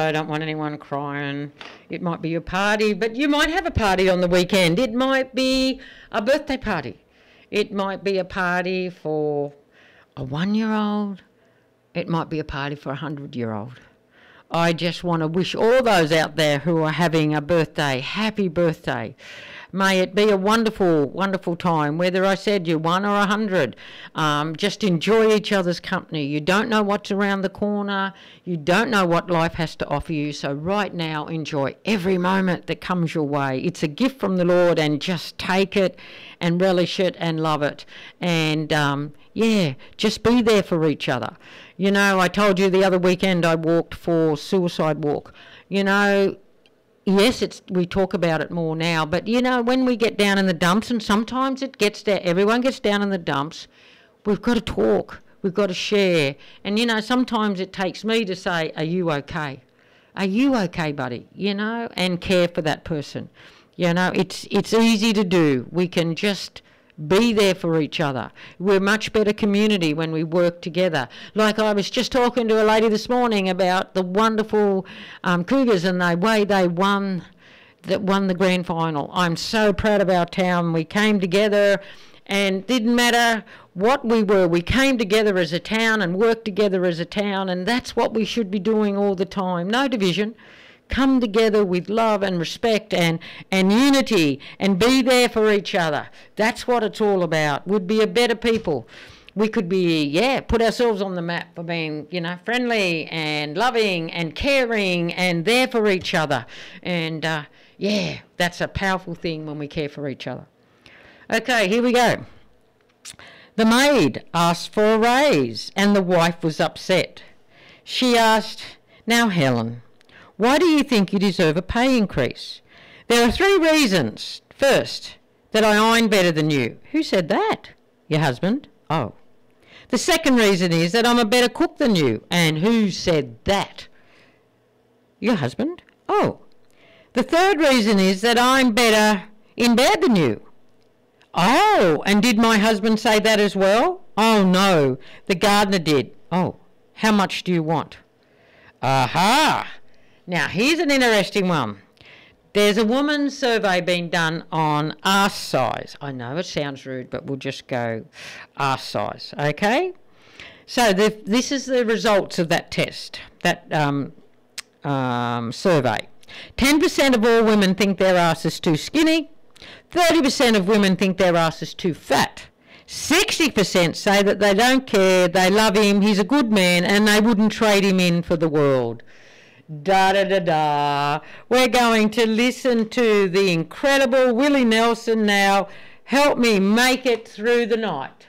I don't want anyone crying. It might be your party, but you might have a party on the weekend. It might be a birthday party. It might be a party for a 1-year-old. It might be a party for a 100-year-old. I just want to wish all those out there who are having a birthday, happy birthday. May it be a wonderful, wonderful time, whether I said you're 1 or 100. Just enjoy each other's company. You don't know what's around the corner. You don't know what life has to offer you. So right now, enjoy every moment that comes your way. It's a gift from the Lord, and just take it and relish it and love it. And, just be there for each other. You know, I told you the other weekend I walked for Suicide Walk. You know, yes, we talk about it more now, but, you know, when we get down in the dumps, and sometimes it gets there, everyone gets down in the dumps, we've got to talk, we've got to share. And, you know, sometimes it takes me to say, are you okay? Are you okay, buddy? You know, and care for that person. You know, it's easy to do. We can just be there for each other. We're a much better community when we work together. Like I was just talking to a lady this morning about the wonderful Cougars and the way they won the grand final. I'm so proud of our town. We came together, and didn't matter what we were. We came together as a town and worked together as a town, and that's what we should be doing all the time. No division. Come together with love and respect and unity, and be there for each other. That's what it's all about. We'd be a better people. We could be, put ourselves on the map for being, you know, friendly and loving and caring and there for each other. And, that's a powerful thing when we care for each other. Okay, here we go. The maid asked for a raise, and the wife was upset. She asked, "Now, Helen, why do you think you deserve a pay increase?" "There are 3 reasons. First, that I iron better than you." "Who said that?" "Your husband." "Oh." "The second reason is that I'm a better cook than you." "And who said that?" "Your husband." "Oh." "The third reason is that I'm better in bed than you." "Oh, and did my husband say that as well?" "Oh, no, the gardener did." "Oh, how much do you want?" Aha! Now, here's an interesting one. There's a woman's survey being done on arse size. I know it sounds rude, but we'll just go arse size, okay? So this is the results of that test, that survey. 10% of all women think their arse is too skinny. 30% of women think their arse is too fat. 60% say that they don't care, they love him, he's a good man, and they wouldn't trade him in for the world. Da-da-da-da. We're going to listen to the incredible Willie Nelson now. Help me make it through the night.